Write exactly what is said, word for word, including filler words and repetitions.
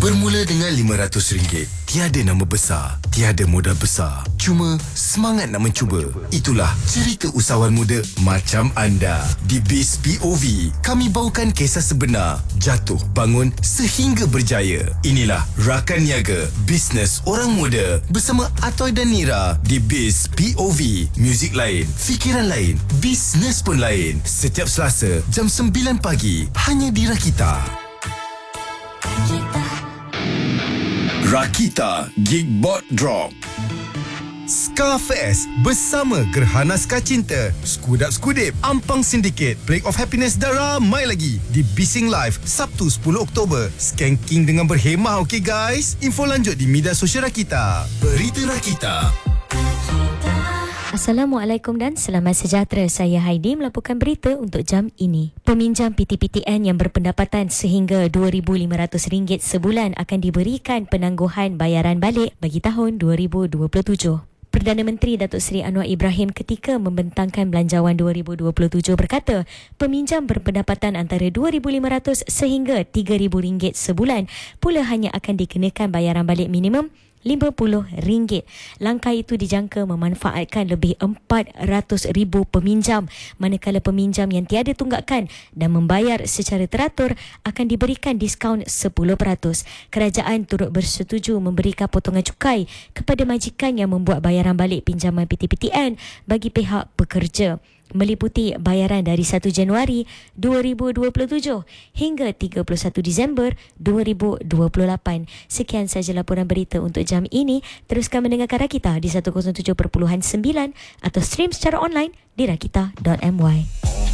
Bermula dengan lima ratus ringgit. Tiada nama besar, tiada modal besar. Cuma semangat nak mencuba. Itulah cerita usahawan muda macam anda. Di Biz P O V, kami bawakan kisah sebenar. Jatuh, bangun sehingga berjaya. Inilah Rakan Niaga, bisnes orang muda. Bersama Atoy dan Nira. Di Biz P O V, muzik lain, fikiran lain, bisnes pun lain. Setiap Selasa, jam sembilan pagi. Hanya di Rakita. Rakita Gigbot Drop. Scarfest bersama Gerhana Skar Cinta, Skudap Skudip, Ampang Syndicate, Plague of Happiness dan ramai lagi di Bising Live Sabtu sepuluh Oktober. Skanking dengan berhemah, okey guys? Info lanjut di media sosial Rakita. Berita Rakita. Assalamualaikum dan selamat sejahtera. Saya Haidi melaporkan berita untuk jam ini. Peminjam P T P T N yang berpendapatan sehingga dua ribu lima ratus ringgit sebulan akan diberikan penangguhan bayaran balik bagi tahun dua ribu dua puluh tujuh. Perdana Menteri Datuk Seri Anwar Ibrahim ketika membentangkan Belanjawan dua ribu dua puluh tujuh berkata, peminjam berpendapatan antara dua ribu lima ratus sehingga tiga ribu ringgit sebulan pula hanya akan dikenakan bayaran balik minimum lima puluh ringgit. Langkah itu dijangka memanfaatkan lebih empat ratus ribu peminjam, manakala peminjam yang tiada tunggakan dan membayar secara teratur akan diberikan diskaun sepuluh peratus. Kerajaan turut bersetuju memberikan potongan cukai kepada majikan yang membuat bayaran balik pinjaman P T P T N bagi pihak pekerja, meliputi bayaran dari satu Januari dua ribu dua puluh tujuh hingga tiga puluh satu Disember dua ribu dua puluh lapan. Sekian sahaja laporan berita untuk jam ini. Teruskan mendengarkan Rakita di seratus tujuh perpuluhan sembilan atau stream secara online di rakita dot my.